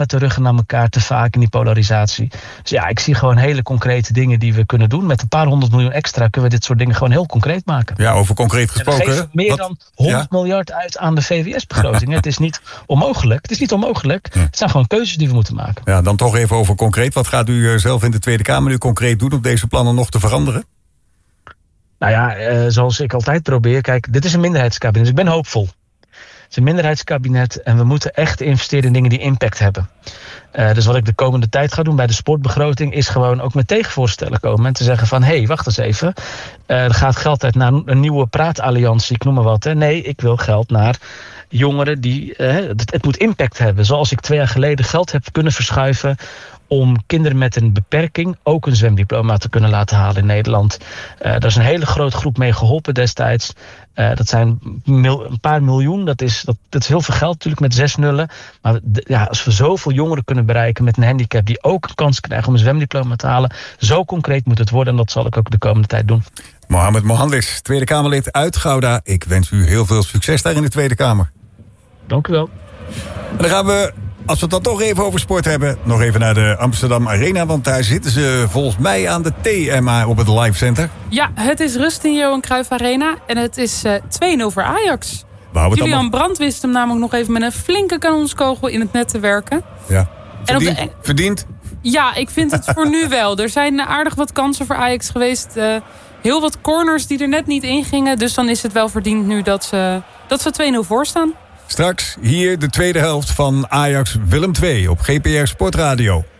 met de ruggen naar elkaar te vaak in die polarisatie. Dus ja, ik zie gewoon hele concrete dingen die we kunnen doen. Met een paar 100 miljoen extra kunnen we dit soort dingen gewoon heel concreet maken. Ja, over concreet gesproken. En we geven meer dan 100 miljard uit aan de VWS-begroting. Het is niet onmogelijk. Het zijn gewoon keuzes die we moeten maken. Ja, dan toch even over concreet. Wat gaat u zelf in de Tweede Kamer nu concreet doen om deze plannen nog te veranderen? Nou ja, zoals ik altijd probeer. Kijk, dit is een minderheidskabinet, dus ik ben hoopvol. Het is een minderheidskabinet en we moeten echt investeren in dingen die impact hebben. Dus wat ik de komende tijd ga doen bij de sportbegroting is gewoon ook met tegenvoorstellen komen. En te zeggen van, hé, wacht eens even. Er gaat geld uit naar een nieuwe praatalliantie, ik noem maar wat. Hè. Nee, ik wil geld naar jongeren die... het moet impact hebben. Zoals ik 2 jaar geleden geld heb kunnen verschuiven om kinderen met een beperking ook een zwemdiploma te kunnen laten halen in Nederland. Daar is een hele grote groep mee geholpen destijds. Dat zijn een paar miljoen. Dat is heel veel geld natuurlijk met 6 nullen. Maar als we zoveel jongeren kunnen bereiken met een handicap die ook een kans krijgen om een zwemdiploma te halen, zo concreet moet het worden en dat zal ik ook de komende tijd doen. Mohamed Mohandis, Tweede Kamerlid uit Gouda. Ik wens u heel veel succes daar in de Tweede Kamer. Dank u wel. En dan gaan we, als we het dan toch even over sport hebben, nog even naar de Amsterdam Arena. Want daar zitten ze volgens mij aan de TMA op het Live Center. Ja, het is rust in Johan Cruijff Arena. En het is 2-0 voor Ajax. Julian Brandt wist hem namelijk nog even met een flinke kanonskogel in het net te werken. Ja, verdiend? Ja, ik vind het voor nu wel. Er zijn aardig wat kansen voor Ajax geweest. Heel wat corners die er net niet in gingen. Dus dan is het wel verdiend nu dat ze 2-0 voor staan. Straks hier de tweede helft van Ajax Willem II op GPR Sportradio.